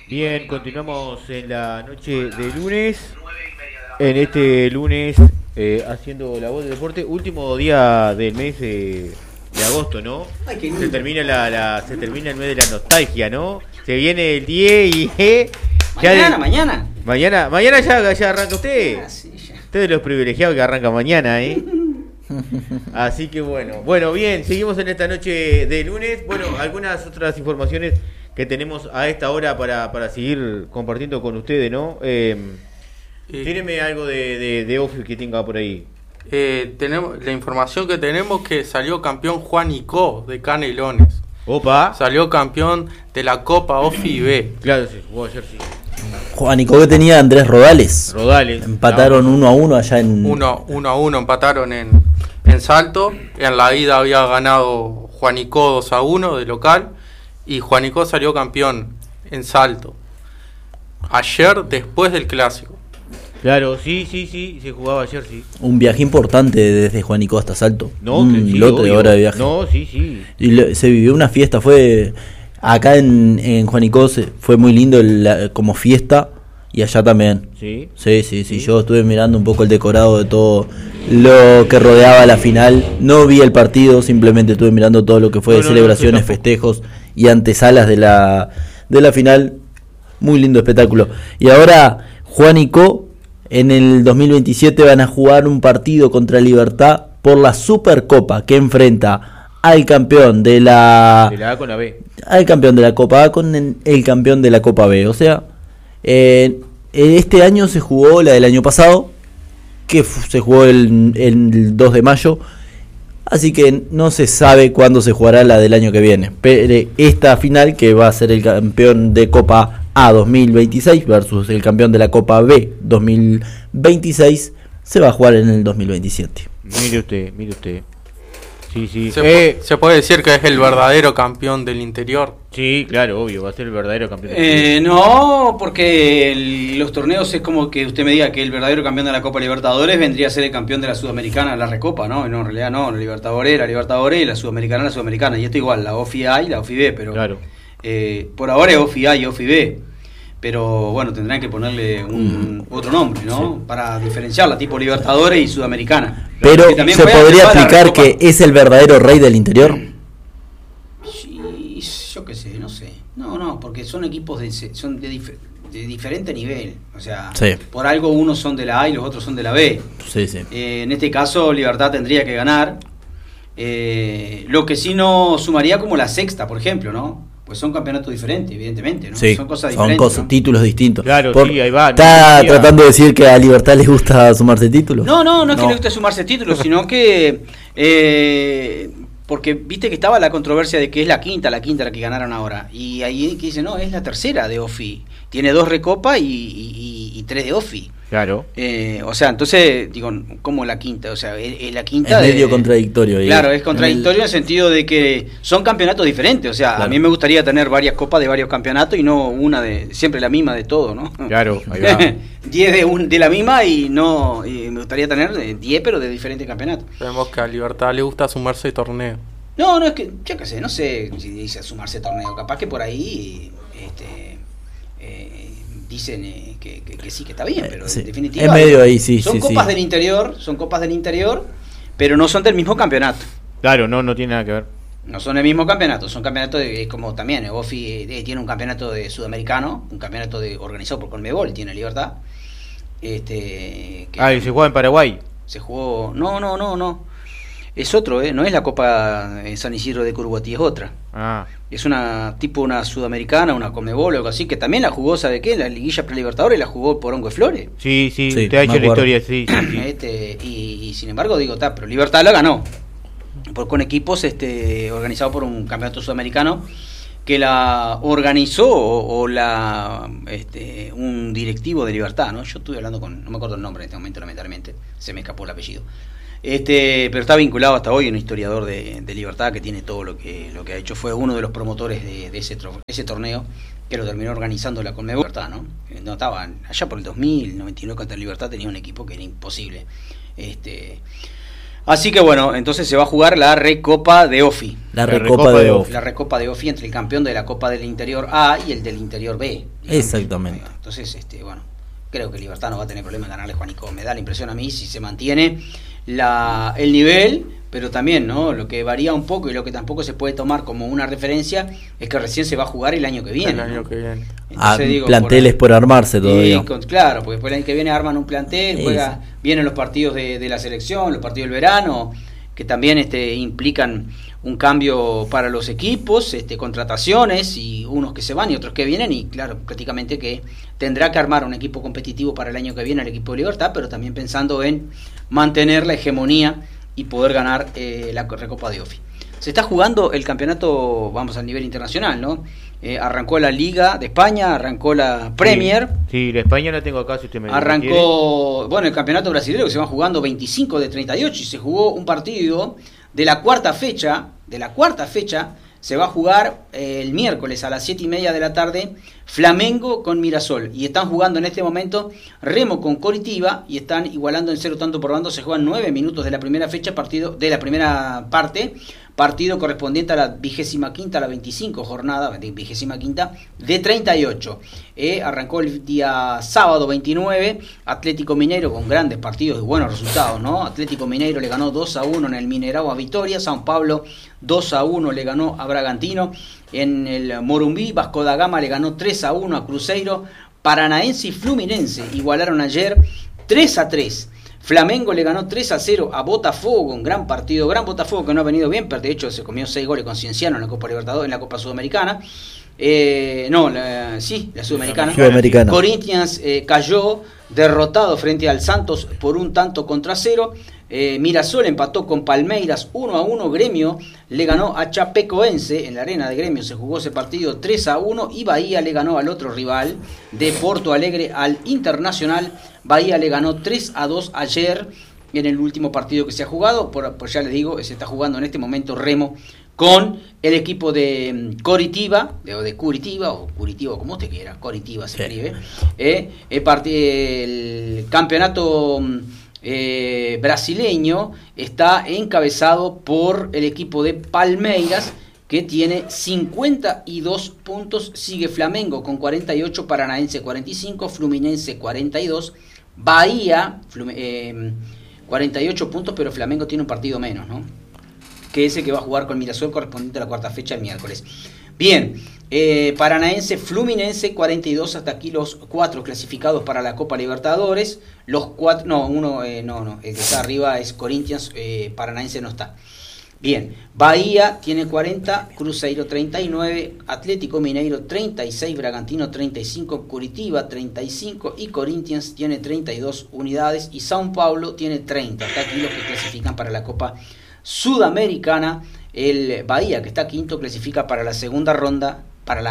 Bien, continuamos en la noche de lunes. En este lunes, haciendo la voz del deporte, último día del mes de agosto, ¿no? Ay, se termina se termina el mes de la nostalgia, ¿no? Se viene el 10 y mañana ya arranca usted. Ah, sí, ya. Usted de los privilegiados que arranca mañana, ¿eh? Así que bueno, bien, seguimos en esta noche de lunes. Bueno, algunas otras informaciones que tenemos a esta hora para seguir compartiendo con ustedes, ¿no? Tíreme algo de Ofi que tenga por ahí. Tenemos la información que tenemos, que salió campeón Juanico de Canelones. Opa. Salió campeón de la Copa Ofi B. Claro, sí, jugó ayer, sí. Juanico, que tenía Andrés Rodales. Rodales. Empataron 1-1 allá en... 1-1 empataron en Salto. En la ida había ganado Juanico 2-1 de local. Y Juanico salió campeón en Salto ayer, después del clásico. Claro, sí, se jugaba ayer, sí. Un viaje importante desde Juanico hasta Salto. No, un sí, lote de hora de viaje. No, sí. Y se vivió una fiesta, fue... Acá en Juanico fue muy lindo como fiesta, y allá también. Sí. Sí. Yo estuve mirando un poco el decorado de todo lo que rodeaba la final. No vi el partido, simplemente estuve mirando todo lo que fue de celebraciones, festejos y antesalas de la final. Muy lindo espectáculo. Y ahora Juanico en el 2027 van a jugar un partido contra Libertad por la Supercopa, que enfrenta al campeón de la A con la B. Al campeón de la Copa A con el campeón de la Copa B. O sea, este año se jugó la del año pasado, que se jugó el 2 de mayo. Así que no se sabe cuándo se jugará la del año que viene. Pero esta final, que va a ser el campeón de Copa A 2026 versus el campeón de la Copa B 2026, se va a jugar en el 2027. Mire usted. Sí. Se puede decir que es el verdadero campeón del interior. Sí, claro, obvio, va a ser el verdadero campeón. No, porque los torneos es como que usted me diga que el verdadero campeón de la Copa Libertadores vendría a ser el campeón de la Sudamericana, la Recopa, ¿no? No, en realidad no, la Libertadores y la Sudamericana. Y esto igual, la OFI A y la OFI B, pero claro. Por ahora es OFI A y OFI B. Pero bueno, tendrán que ponerle otro nombre, ¿no? Sí. Para diferenciarla, tipo Libertadores y Sudamericana. Pero se podría explicar que es el verdadero rey del interior. Sí, yo qué sé, no sé. No, porque son equipos de diferente nivel. O sea, sí. Por algo unos son de la A y los otros son de la B. Sí. En este caso, Libertad tendría que ganar. Lo que sí no sumaría como la sexta, por ejemplo, ¿no? Pues son campeonatos diferentes, evidentemente, ¿no? Sí, son cosas diferentes. Son ¿no? Títulos distintos. Claro, sí, ahí va. ¿Está tratando de decir que a Libertad les gusta sumarse títulos? No es que les guste sumarse títulos, sino que... porque viste que estaba la controversia de que es la quinta la que ganaron ahora. Y ahí que dice, no, es la tercera de OFI. Tiene 2 Recopa y 3 de OFI. Claro. O sea, entonces, digo, ¿cómo la quinta? O sea, es la quinta. Es medio contradictorio. Claro, es contradictorio en el sentido de que son campeonatos diferentes. O sea, claro. A mí me gustaría tener varias copas de varios campeonatos y no una siempre la misma de todo, ¿no? Claro, ahí va. 10 de la misma y me gustaría tener 10 pero de diferentes campeonatos. Sabemos que a Libertad le gusta sumarse torneo. No, es que, yo qué sé, no sé si dice sumarse torneo. Capaz que por ahí... dicen que sí, que está bien, pero sí. En definitiva en medio ahí, sí, son copas del interior, pero no son del mismo campeonato. Claro, no tiene nada que ver. No son el mismo campeonato, son campeonatos como también OFI tiene un campeonato de sudamericano, un campeonato organizado por Conmebol, tiene Libertad. Y se juega en Paraguay. Se jugó, no. Es otro, no es la Copa San Isidro de Curuguatí, es otra. Es una sudamericana, una Conmebol o algo así, que también la jugó, ¿sabe qué? La liguilla pre-Libertadores la jugó por Hongo de Flores. Sí, te ha hecho la historia, sí. Y sin embargo, pero Libertad la ganó. Con equipos organizados por un campeonato sudamericano que la organizó un directivo de Libertad, ¿no? Yo estuve hablando no me acuerdo el nombre en este momento, lamentablemente, se me escapó el apellido. Pero está vinculado hasta hoy un historiador de Libertad que tiene todo lo que ha hecho. Fue uno de los promotores de ese torneo que lo terminó organizando la Conmebol Libertad, ¿no? No estaba allá por el 2000, 99 contra Libertad tenía un equipo que era imposible. Así que bueno, entonces se va a jugar la Recopa de OFI. La Recopa de OFI. La Recopa de OFI entre el campeón de la Copa del Interior A y el del Interior B. Digamos. Exactamente. Entonces, bueno, creo que Libertad no va a tener problema en ganarle a Juanico. Me da la impresión a mí si se mantiene el nivel, pero también, ¿no? Lo que varía un poco y lo que tampoco se puede tomar como una referencia es que recién se va a jugar el año que viene. El año que viene. Entonces, planteles por armarse todavía. Claro, porque después el año que viene arman un plantel, vienen los partidos de la selección, los partidos del verano, que también implican un cambio para los equipos, contrataciones y unos que se van y otros que vienen, y claro, prácticamente que tendrá que armar un equipo competitivo para el año que viene el equipo de Libertad, pero también pensando en mantener la hegemonía y poder ganar la Recopa de OFI. Se está jugando el campeonato, vamos al nivel internacional, ¿no? Arrancó la Liga de España, arrancó la Premier. Sí, la España la tengo acá si usted me arrancó, bueno, el campeonato brasileño que se va jugando 25 de 38 y se jugó un partido de la cuarta fecha, se va a jugar el miércoles a las 7:30 de la tarde, Flamengo con Mirasol, y están jugando en este momento Remo con Coritiba y están igualando en 0 tanto por bando. Se juegan 9 minutos de la primera fecha, partido de la primera parte, partido correspondiente a la 25ª, a la 25 jornada, 25ª de 38. Arrancó el día sábado 29, Atlético Mineiro con grandes partidos y buenos resultados, ¿no? Atlético Mineiro le ganó 2-1 en el Mineirão a Vitória, São Paulo 2-1 le ganó a Bragantino, en el Morumbi Vasco da Gama le ganó 3-1 a Cruzeiro, Paranaense y Fluminense igualaron ayer 3-3. Flamengo le ganó 3-0 a Botafogo, un gran partido, gran Botafogo que no ha venido bien, pero de hecho se comió 6 goles con Cienciano en la Copa Libertadores, en la Copa Sudamericana. La Sudamericana. Corinthians cayó derrotado frente al Santos por 1-0. Mirasol empató con Palmeiras 1-1. Gremio le ganó a Chapecoense en la arena de Gremio, se jugó ese partido 3-1. Y Bahía le ganó al otro rival de Porto Alegre, al Internacional. Bahía le ganó 3-2 ayer en el último partido que se ha jugado. Por ya les digo, se está jugando en este momento Remo con el equipo de Coritiba, de Curitiba, o Curitiba, como usted quiera, Coritiba se escribe. El campeonato brasileño está encabezado por el equipo de Palmeiras, que tiene 52 puntos, sigue Flamengo con 48, Paranaense 45, Fluminense 42, Bahía 48 puntos, pero Flamengo tiene un partido menos, ¿no? Que ese que va a jugar con Mirasol correspondiente a la cuarta fecha el miércoles. Bien, Paranaense, Fluminense 42, hasta aquí los 4 clasificados para la Copa Libertadores. Los 4, el que está arriba es Corinthians, Paranaense no está. Bien, Bahía tiene 40, Cruzeiro 39, Atlético Mineiro 36, Bragantino 35, Curitiba 35 y Corinthians tiene 32 unidades y São Paulo tiene 30. Hasta aquí los que clasifican para la Copa Sudamericana. El Bahía, que está quinto, clasifica para la segunda ronda,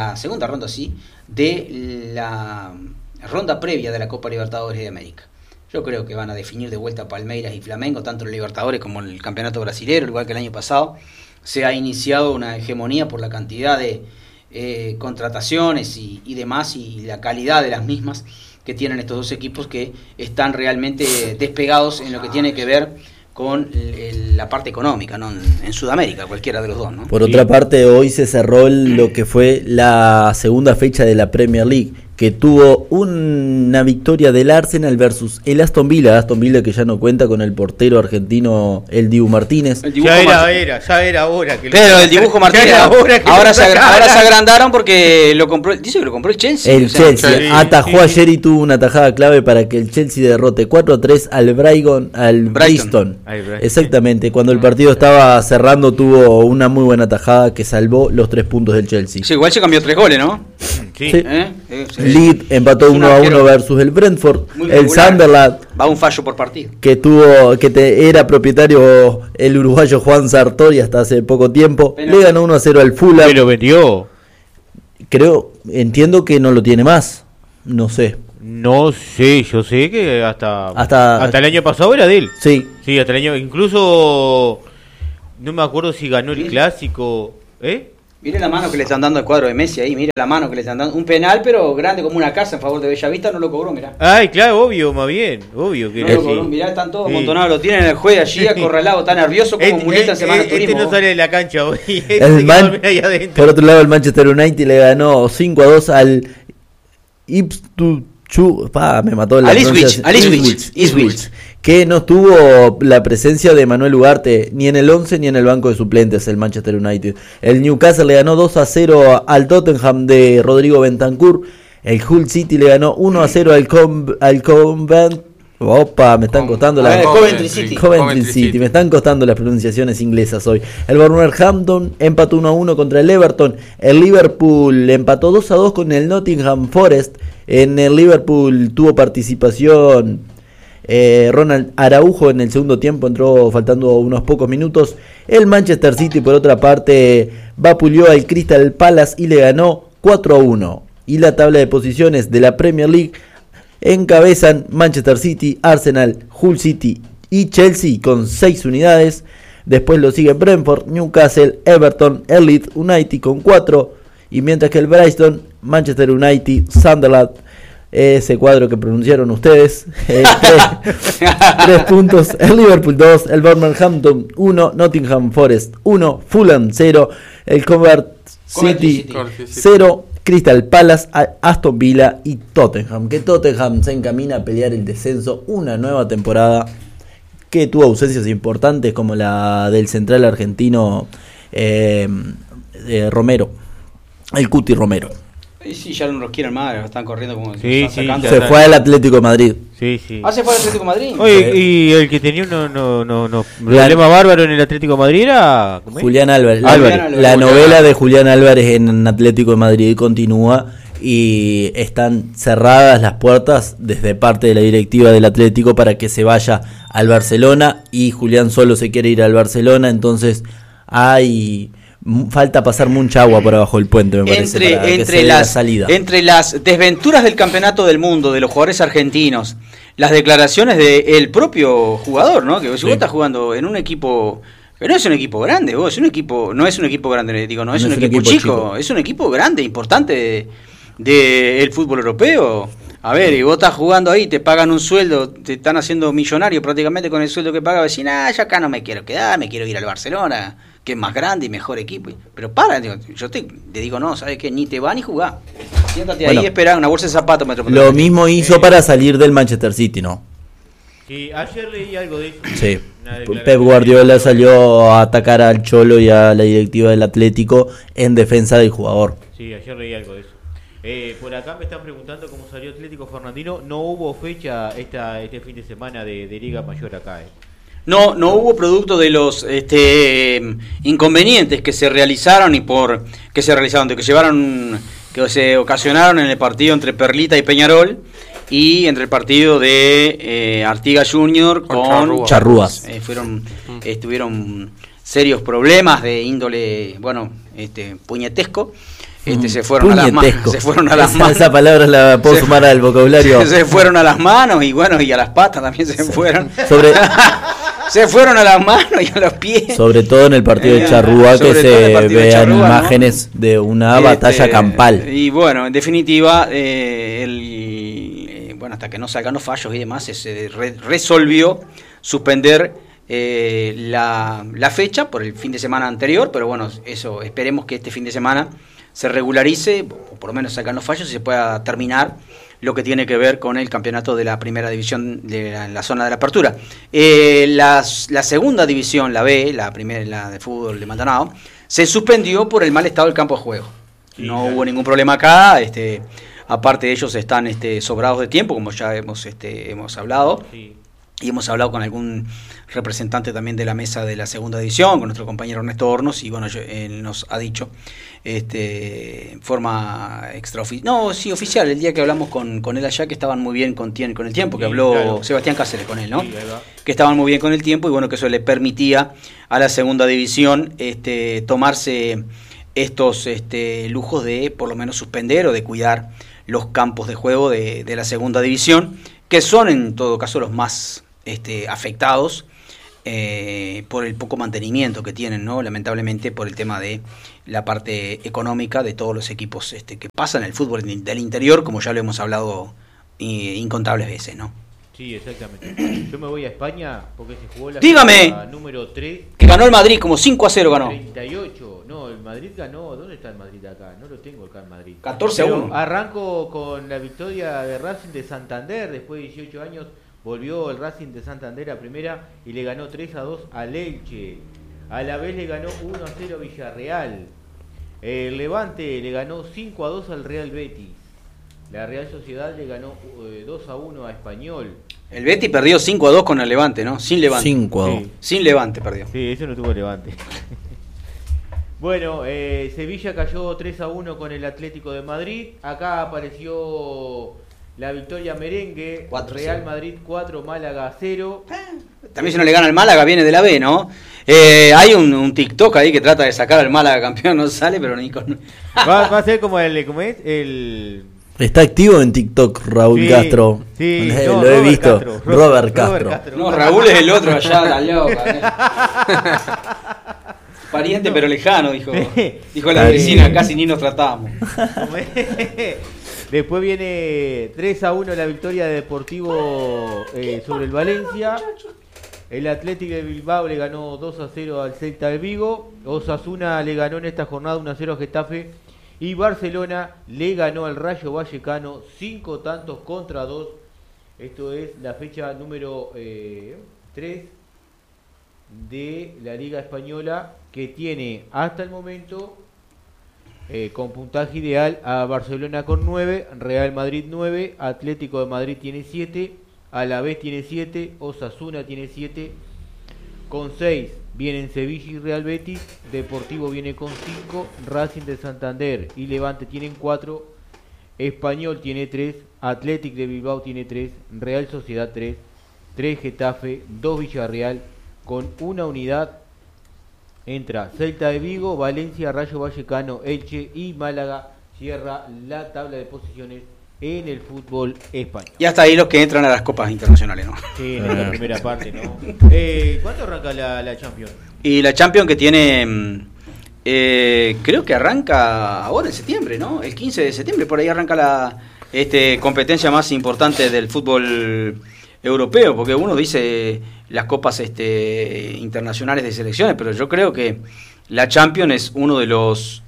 de la ronda previa de la Copa Libertadores de América. Yo creo que van a definir de vuelta Palmeiras y Flamengo, tanto en Libertadores como en el Campeonato Brasileño, igual que el año pasado. Se ha iniciado una hegemonía por la cantidad de contrataciones y demás, y la calidad de las mismas que tienen estos dos equipos, que están realmente despegados en lo que tiene que ver con la parte económica, ¿no? En Sudamérica, cualquiera de los dos, ¿no? Por otra parte, hoy se cerró lo que fue la segunda fecha de la Premier League, que tuvo una victoria del Arsenal versus el Aston Villa que ya no cuenta con el portero argentino, el Dibu Martínez. Ya era hora que pero el dibujo Martínez ahora se agrandaron porque dice que lo compró el Chelsea. El Chelsea atajó ayer y tuvo una tajada clave para que el Chelsea derrote 4-3 al Brighton. Exactamente, cuando el partido estaba cerrando tuvo una muy buena tajada que salvó los 3 puntos del Chelsea. Sí, igual se cambió 3 goles, ¿no? Sí. Leeds empató 1-1 versus el Brentford. El Sunderland va a un fallo por partido, que era propietario el uruguayo Juan Sartori hasta hace poco tiempo. Le ganó 1-0 al Fulham. Pero vendió. Entiendo que no lo tiene más. No sé. No sé, yo sé que hasta el año pasado era de él. Sí, hasta el año, incluso no me acuerdo si ganó el clásico, Mire la mano que le están dando al cuadro de Messi ahí, mire la mano que le están dando. Un penal, pero grande como una casa en favor de Bellavista, no lo cobró, mirá. Ay, claro, obvio, más bien, obvio que No era lo así. cobró, mirá, están todos Sí. amontonados, lo tienen en el juez allí, acorralado, está nervioso como muleta en semana de Este turismo. no sale de la cancha hoy. Este El se quedó Man- dormido ahí adentro. Por otro lado, el Manchester United le ganó 5-2 al Ipswich. Me mató la Al Ipswich, pronunciación. Ipswich. Que no tuvo la presencia de Manuel Ugarte ni en el 11 ni en el banco de suplentes el Manchester United. El Newcastle le ganó 2-0 al Tottenham de Rodrigo Bentancur. El Hull City le ganó 1-0 al Covent. Opa, me están costando A ver, las Coventry City. Coventry City, me están costando las pronunciaciones inglesas hoy. El Wolverhampton empató 1-1 contra el Everton. El Liverpool empató 2-2 con el Nottingham Forest. En el Liverpool tuvo participación Ronald Araujo en el segundo tiempo, entró faltando unos pocos minutos. El Manchester City, por otra parte, vapuleó al Crystal Palace y le ganó 4-1. Y la tabla de posiciones de la Premier League encabezan Manchester City, Arsenal, Hull City y Chelsea con 6 unidades. Después lo sigue Brentford, Newcastle, Everton, el Leeds United con 4. Y mientras que el Brighton, Manchester United, Sunderland, ese cuadro que pronunciaron ustedes, 3 puntos. El Liverpool 2, el Wolverhampton 1, Nottingham Forest 1, Fulham 0, el Coventry City 0, Crystal Palace, Aston Villa y Tottenham. Que Tottenham se encamina a pelear el descenso, una nueva temporada que tuvo ausencias importantes como la del central argentino Romero, el Cuti Romero. Y sí, ya no los quieren más, lo están corriendo como Sí, se están sí, sacando. ya Se está. fue al Atlético de Madrid. Sí, sí. Ah, se fue al Atlético de Madrid. Oye, y el que tenía un problema bárbaro en el Atlético de Madrid era ¿cómo es? Julián Álvarez. Álvarez. La novela de Julián Álvarez en Atlético de Madrid continúa y están cerradas las puertas desde parte de la directiva del Atlético para que se vaya al Barcelona, y Julián solo se quiere ir al Barcelona, entonces falta pasar mucha agua por abajo del puente, me parece, para que se dé la salida. Entre las desventuras del campeonato del mundo, de los jugadores argentinos, las declaraciones del propio jugador, ¿no? Que si vos estás jugando en un equipo que no es un equipo grande, no es un equipo grande, digo, no es un equipo chico, es un equipo grande, importante del fútbol europeo. A ver, y vos estás jugando ahí, te pagan un sueldo, te están haciendo millonario prácticamente con el sueldo que paga, decís, yo acá no me quiero quedar, me quiero ir al Barcelona, que es más grande y mejor equipo. Pero yo te digo, no, ¿sabes qué? Ni te va ni jugá. Siéntate ahí y espera una bolsa de zapatos. Lo mismo hizo para salir del Manchester City, ¿no? Sí, ayer leí algo de eso. Sí. Pep Guardiola salió a atacar al Cholo y a la directiva del Atlético en defensa del jugador. Sí, ayer leí algo de eso. Por acá me están preguntando cómo salió Atlético Fernandino. No hubo fecha este fin de semana de Liga Mayor acá. No hubo producto de los inconvenientes que se realizaron que se ocasionaron en el partido entre Perlita y Peñarol y entre el partido de Artigas Junior con Charrúas. Estuvieron serios problemas de índole, puñetesco. Se fueron a las manos. Esa palabra la puedo sumar al vocabulario. Se fueron a las manos y y a las patas también se fueron. Se fueron a las manos y a los pies. Sobre todo en el partido de Charrúa, que se vean imágenes, ¿no?, de una batalla campal. Y bueno, en definitiva, hasta que no salgan los fallos y demás, se resolvió suspender la fecha por el fin de semana anterior, pero bueno, eso esperemos que este fin de semana se regularice, o por lo menos salgan los fallos y se pueda terminar lo que tiene que ver con el campeonato de la primera división de la zona de la apertura. La segunda división, la B, la de fútbol de Maldonado, se suspendió por el mal estado del campo de juego. No hubo ningún problema acá, aparte de ellos están sobrados de tiempo, como ya hemos hablado. Sí. Y hemos hablado con algún representante también de la mesa de la segunda división, con nuestro compañero Ernesto Hornos, y bueno, él nos ha dicho forma oficial, el día que hablamos con él allá, que estaban muy bien con el tiempo, que habló Sebastián Cáceres con él, ¿no? Sí, que estaban muy bien con el tiempo, y bueno, que eso le permitía a la segunda división tomarse estos lujos de por lo menos suspender o de cuidar los campos de juego de la segunda división, que son en todo caso los más afectados por el poco mantenimiento que tienen, ¿no? Lamentablemente por el tema de la parte económica de todos los equipos que pasan el fútbol del interior, como ya lo hemos hablado incontables veces, ¿no? Sí, exactamente. Yo me voy a España porque se jugó la Dígame. número 3. Que ganó el Madrid, como 5-0 ganó. 38. No, el Madrid ganó. ¿Dónde está el Madrid acá? No lo tengo acá en Madrid. 14-1. Arranco con la victoria de Racing de Santander. Después de 18 años volvió el Racing de Santander a primera y le ganó 3-2 al Elche. A la vez le ganó 1-0 a Villarreal. El Levante le ganó 5-2 al Real Betis. La Real Sociedad le ganó 2-1 a Español. El Betis perdió 5-2 con el Levante, ¿no? Sin Levante. 5-2. Sí. Sin Levante perdió. Sí, eso no tuvo Levante. Bueno, Sevilla cayó 3-1 con el Atlético de Madrid. Acá apareció la victoria merengue. 4-0. Real Madrid 4, Málaga 0. También si no le gana al Málaga viene de la B, ¿no? Hay un TikTok ahí que trata de sacar al Málaga campeón, no sale, pero ni con... Va a ser como el Está activo en TikTok Raúl Sí, Castro. sí, Lo no, he Robert visto. Castro. Robert Castro. No, Raúl es el otro allá, la loca. Pariente pero lejano, dijo la vecina, casi ni nos tratábamos. Después viene 3-1 la victoria de Deportivo sobre el Valencia. El Atlético de Bilbao le ganó 2-0 al Celta de Vigo. Osasuna le ganó en esta jornada 1-0 a Getafe. Y Barcelona le ganó al Rayo Vallecano 5-2. Esto es la fecha número 3 de la Liga Española, que tiene hasta el momento con puntaje ideal a Barcelona con 9, Real Madrid 9, Atlético de Madrid tiene 7, Alavés tiene 7, Osasuna tiene 7, con 6 vienen Sevilla y Real Betis, Deportivo viene con 5, Racing de Santander y Levante tienen 4, Español tiene 3, Athletic de Bilbao tiene 3, Real Sociedad 3, 3 Getafe, 2 Villarreal, con una unidad entra Celta de Vigo, Valencia, Rayo Vallecano, Elche y Málaga. Cierra la tabla de posiciones en el fútbol español. Y hasta ahí los que entran a las copas internacionales, ¿no? Sí, en la primera parte, ¿no? ¿Cuándo arranca la Champions? Y la Champions que tiene, creo que arranca ahora en septiembre, ¿no? El 15 de septiembre, por ahí arranca la competencia más importante del fútbol europeo, porque uno dice las copas internacionales de selecciones, pero yo creo que la Champions es uno de los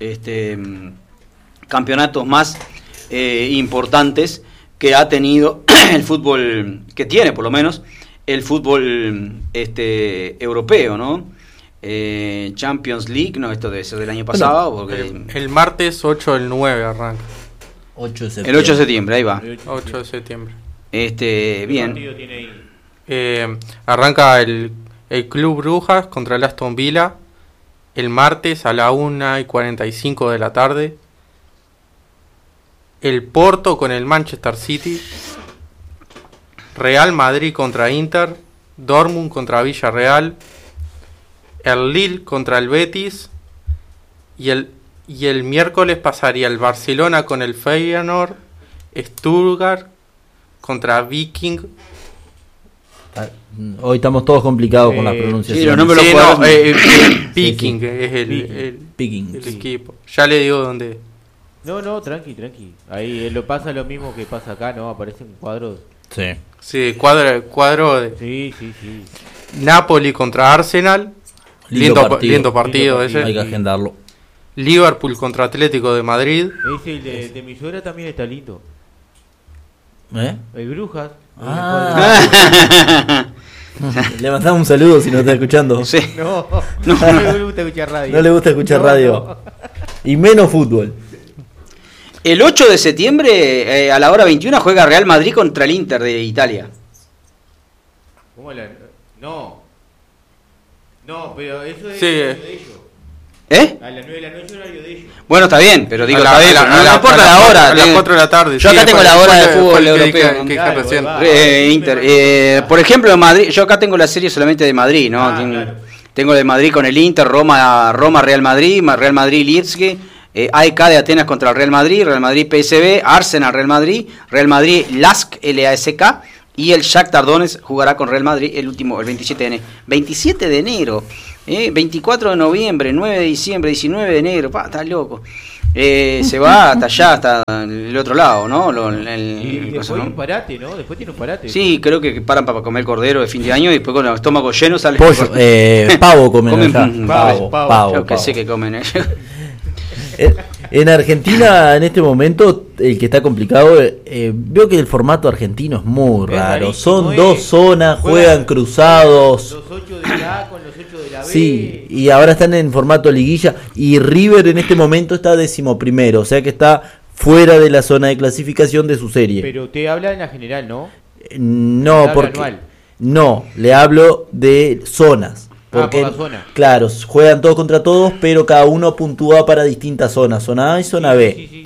campeonatos más importantes que ha tenido el fútbol, que tiene por lo menos el fútbol europeo, ¿no? Champions League, no, esto debe ser del año pasado, porque El martes 8 del 9 arranca. 8 de septiembre. el 8 de septiembre, ahí va. 8 de septiembre. ¿Qué Bien. partido tiene ahí? Arranca el Club Brujas contra el Aston Villa el martes a la 1:45 de la tarde. El Porto con el Manchester City. Real Madrid contra Inter. Dortmund contra Villarreal. El Lille contra el Betis. Y el miércoles pasaría el Barcelona con el Feyenoord. Stuttgart contra Viking. Hoy estamos todos complicados con las pronunciaciones. sí, los nombres Sí, los no, cuadros- Viking Sí, es el Viking. Sí. equipo. Ya le digo dónde. No, tranqui. Ahí lo pasa lo mismo que pasa acá, ¿no? Aparece un cuadro. Sí. Sí, cuadro de Sí. Napoli contra Arsenal. Lindo partido ese. Hay que agendarlo. Liverpool contra Atlético de Madrid. Ese el de mi suegra también está lindo. ¿Eh? El Brujas. Ah. Le mandamos un saludo si nos está escuchando. Sí. No le gusta escuchar radio. No le gusta escuchar radio. No. Y menos fútbol. El 8 de septiembre, a la hora 21, juega Real Madrid contra el Inter de Italia. ¿Cómo la.? No, pero eso es Sí. horario de ellos. A las 9 de la noche horario de ellos. Bueno, está bien, pero digo, A la- está bien, a pero no la- importa a la hora. A las 4 de la tarde. Yo acá tengo la hora de fútbol europeo, ¿no? Que Claro, recién. va. Inter. Por ejemplo, Madrid, yo acá tengo la serie solamente de Madrid, ¿no? Claro. Tengo de Madrid con el Inter, Roma Real Madrid, Real Madrid Lipski, AEK de Atenas contra el Real Madrid PSV, Arsenal Real Madrid Lask LASK Y el Shakhtar Donetsk jugará con Real Madrid el 27 de enero. 27 de enero, 24 de noviembre, 9 de diciembre, 19 de enero. Está loco. Se va hasta allá, hasta el otro lado, ¿no? Y después hay un parate, ¿no? Después tiene un parate. Sí, creo que paran para comer cordero de fin de año y después con el estómago lleno sale... Pollo, pavo comen allá. Pavo. Yo que sé que comen ellos. En Argentina, en este momento, el que está complicado, veo que el formato argentino es muy raro. rarísimo, Son dos zonas, juegan cruzados. Los 8 de la A con los 8 de la B. Sí, y ahora están en formato liguilla. Y River en este momento está 11º, o sea que está fuera de la zona de clasificación de su serie. Pero te habla en la general, ¿no? No, Habla porque anual. no, le hablo de zonas. Porque, por la zona. claro, juegan todos contra todos, pero cada uno puntúa para distintas zonas, zona A y zona B. Sí.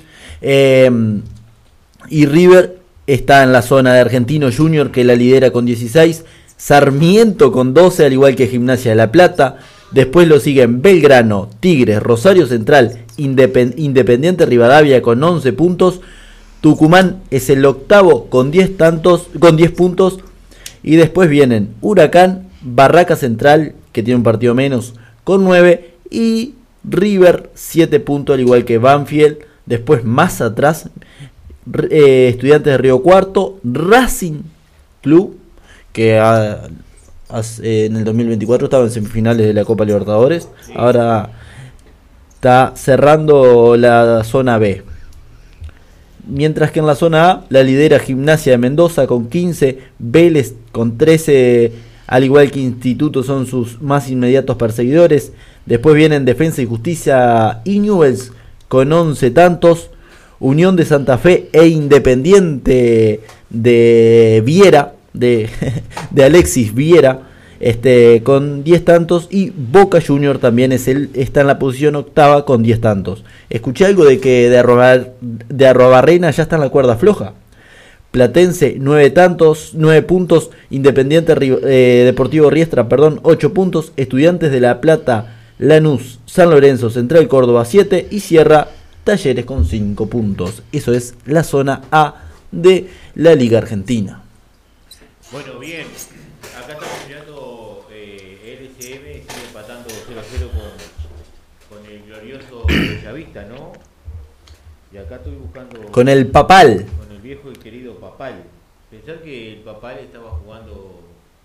Y River está en la zona de Argentino Junior, que la lidera con 16, Sarmiento con 12, al igual que Gimnasia de La Plata. Después lo siguen Belgrano, Tigres, Rosario Central, Independiente Rivadavia con 11 puntos. Tucumán es el octavo con 10 puntos. Y después vienen Huracán, Barraca Central, que tiene un partido menos, con 9. Y River, 7 puntos, al igual que Banfield. Después, más atrás, Estudiantes de Río Cuarto, Racing Club, que en el 2024 estaba en semifinales de la Copa Libertadores. Sí. Ahora está cerrando la zona B. Mientras que en la zona A la lidera Gimnasia de Mendoza con 15, Vélez con 13, al igual que Instituto son sus más inmediatos perseguidores. Después vienen Defensa y Justicia y Newell's con 11 tantos, Unión de Santa Fe e Independiente de Viera, de Alexis Viera, con 10 tantos, y Boca Junior también está en la posición octava con 10 tantos. Escuché algo de que de Arrobarrena ya está en la cuerda floja. Platense 9 puntos, Independiente Deportivo Riestra, 8 puntos, Estudiantes de La Plata, Lanús, San Lorenzo, Central Córdoba 7 y cierra Talleres con 5 puntos. Eso es la zona A de la Liga Argentina. Bueno, bien. Acá estamos mirando LCM, sigue empatando 0-0 con el glorioso Bellavista, ¿no? Y acá estoy buscando... Con el Papal. Con el viejo y querido Papal. Pensar que el Papal estuvo jugando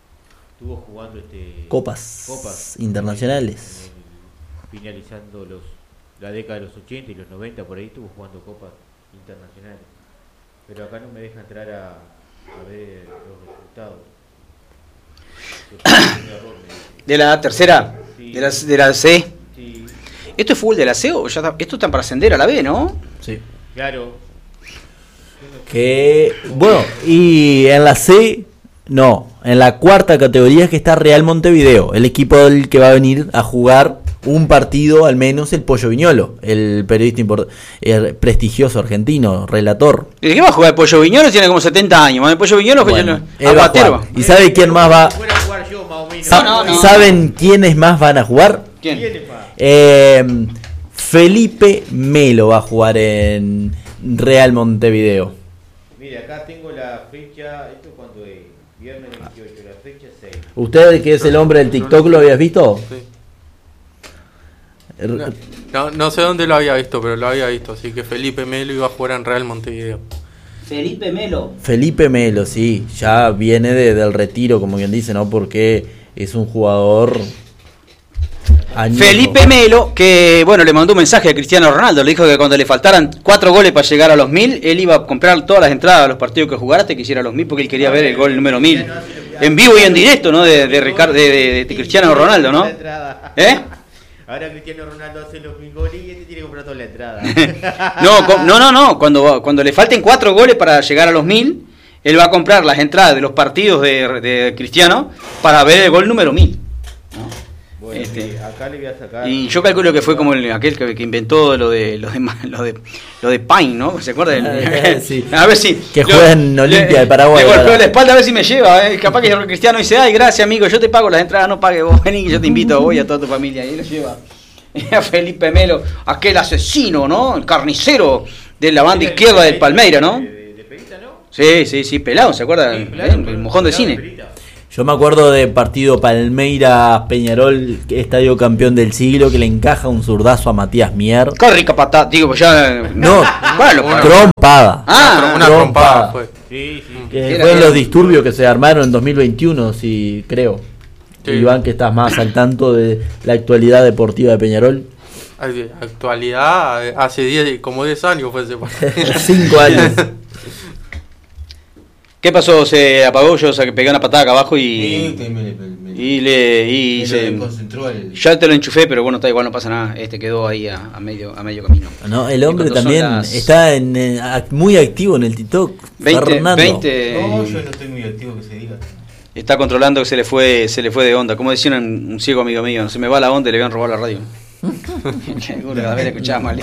copas internacionales. Finalizando la década de los 80 y los 90, por ahí estuvo jugando copas internacionales. Pero acá no me deja entrar a ver los resultados. ¿De la tercera? Sí. ¿De la C? Sí. ¿Esto es fútbol de la C o ya esto está para ascender a la B, no? Sí. Claro. Bueno, y en la C, no. En la cuarta categoría es que está Real Montevideo, el equipo del que va a venir a jugar un partido, al menos el Pollo Viñolo, el periodista prestigioso argentino, relator. ¿Y de qué va a jugar el Pollo Viñolo? Tiene como 70 años. El Pollo Viñolo aguatero. ¿Y sabe quién más va? ¿Saben quiénes más van a jugar? ¿Quién? Felipe Melo va a jugar en Real Montevideo. Mire, acá tengo la fecha, ¿esto cuándo es? Viernes 28, la fecha 6. ¿Usted, que es el hombre del TikTok, lo habías visto? Sí. No sé dónde lo había visto, pero lo había visto. Así que Felipe Melo iba a jugar en Real Montevideo. Felipe Melo, sí. Ya viene del retiro, como quien dice, ¿no? Porque es un jugador... añejo. Felipe Melo, que bueno, le mandó un mensaje a Cristiano Ronaldo. Le dijo que cuando le faltaran 4 goles para llegar a los 1000, él iba a comprar todas las entradas a los partidos que jugara hasta que hiciera los 1000, porque él quería ver el gol número 1000. En vivo y en directo, ¿no? De Cristiano Ronaldo, ¿no? Ahora Cristiano Ronaldo hace los 1000 goles y este tiene que comprar toda la entrada. No. Cuando le falten 4 goles para llegar a los 1000, él va a comprar las entradas de los partidos de Cristiano para ver el gol número 1000. ¿No? Bueno, acá le voy a sacar. Y yo calculo que fue como aquel que inventó lo de Pine, ¿no? ¿Se acuerdan? Sí. A ver si que juega en Olimpia de Paraguay. Le golpeó la espalda a ver si me lleva. Capaz que Cristiano dice, ay, gracias amigo, yo te pago las entradas, no pague vos, vení que yo te invito a vos y a toda tu familia. Y lo lleva a Felipe Melo, aquel asesino, ¿no? El carnicero de la banda izquierda del Palmeira, ¿no? ¿De Perita, no? Sí, pelado, ¿se acuerda? Sí, claro, El mojón de cine. Perita. Yo me acuerdo de partido Palmeiras-Peñarol, estadio campeón del siglo, que le encaja un zurdazo a Matías Mier. Qué rica patada, digo, pues ya... No, Bueno, trompada. Una trompada fue. Sí. Que Era- fueron era- los disturbios que se armaron en 2021, sí, creo. Sí. Iván, que estás más al tanto de la actualidad deportiva de Peñarol. Actualidad, hace como 10 años fue ese partido. 5 años. ¿Qué pasó? Se apagó, yo que pegué una patada acá abajo Sí, y me se... concentró el... Ya te lo enchufé, pero bueno, está igual, no pasa nada. Quedó ahí a medio camino. No, el hombre Y cuando son también las está muy activo en el TikTok. 20, Fernando. No, yo no estoy muy activo que se diga. está controlando que se le fue de onda. Como decía un ciego amigo mío, no se me va la onda y le habían robado la radio. Seguro, cada vez le escuchaba mal.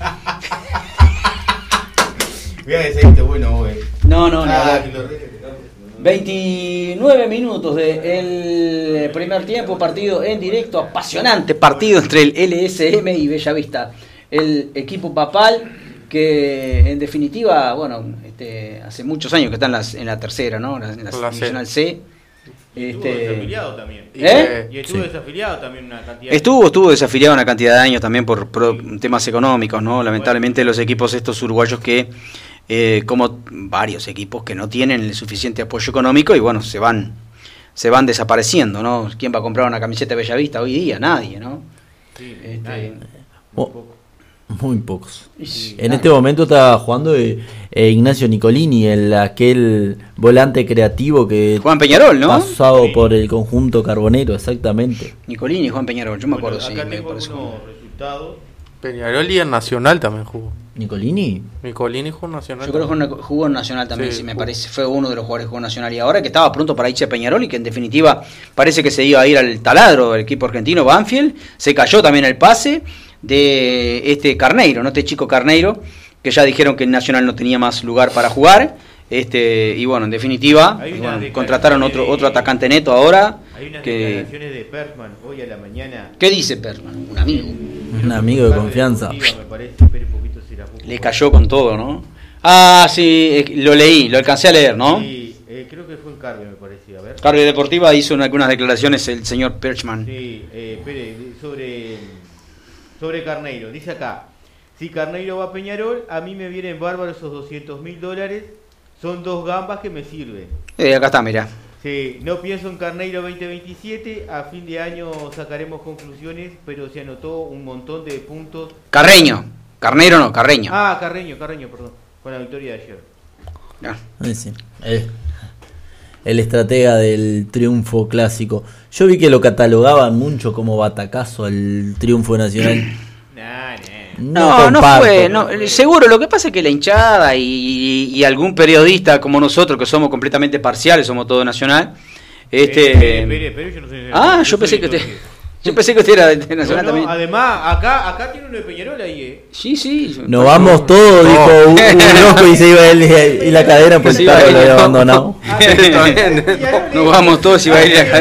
Voy a decir esto bueno, güey. No, ni hablar. que lo arregle, que estamos- 29 minutos del primer tiempo, partido en directo, apasionante partido entre el LSM y Bellavista. El equipo papal que en definitiva, bueno, hace muchos años que está en la tercera, ¿no? En la La C. Nacional C. Estuvo desafiliado también. ¿Eh? Y estuvo Sí. desafiliado también una cantidad. Estuvo desafiliado una cantidad de años también por temas económicos, ¿no? Lamentablemente los equipos estos uruguayos que, como varios equipos que no tienen el suficiente apoyo económico y bueno, se van desapareciendo, ¿no? ¿Quién va a comprar una camiseta de Bellavista hoy día? Nadie, ¿no? Sí, Este, nadie. Oh, muy pocos. y- En este momento está jugando Ignacio Nicolini, aquel volante creativo que Juan Peñarol, ¿no? pasado por el conjunto carbonero, exactamente. Nicolini y Juan Peñarol, yo me Bueno, acuerdo, sí. acá me tengo parece. algunos resultados. Peñarol y en Nacional también jugó. ¿Nicolini? Nicolini jugó en Nacional. Yo creo que jugó en Nacional también, Sí, sí, me jugó. parece. Fue uno de los jugadores que jugó en Nacional. Y ahora que estaba pronto para irse a Peñarol y que en definitiva parece que se iba a ir al taladro del equipo argentino, Banfield. Se cayó también el pase de Carneiro, ¿no? Este chico Carneiro, que ya dijeron que en Nacional no tenía más lugar para jugar. Y bueno, en definitiva, Hay unas bueno, declaraciones contrataron de- otro atacante neto ahora. Hay unas Que, declaraciones de Pertman hoy a la mañana. ¿qué dice Perman? Un amigo. Un amigo de confianza. Me parece, espere un poquito, será poco. Le cayó con todo, ¿no? Ah, sí, lo leí, lo alcancé a leer, ¿no? Sí, creo que fue en Carve, me parece. A ver. Cardio Deportiva hizo algunas declaraciones el señor Perchman. Sí, espere, sobre Carneiro. Dice acá, si Carneiro va a Peñarol, a mí me vienen bárbaros esos $200.000. Son 2 gambas que me sirven. Acá está, mirá. Sí, no pienso en Carneiro 2027. A fin de año sacaremos conclusiones, pero se anotó un montón de puntos. Carreño. Carneiro no, Carreño. Ah, Carreño, perdón. Con la victoria de ayer. Ah. Sí. El estratega del triunfo clásico. Yo vi que lo catalogaban mucho como batacazo al triunfo nacional. No comparto. fue. No, seguro, lo que pasa es que la hinchada y algún periodista como nosotros, que somos completamente parciales, somos todo nacional. Espere, yo no sé. Ah, yo pensé que usted era de Nacional No, también. además, acá tiene uno de Peñarol ahí, Sí. Nos vamos todos, No. dijo un loco y se iba él y la cadena pues Se iba claro, él, lo había no. abandonado. Nos vamos todos y va a ir a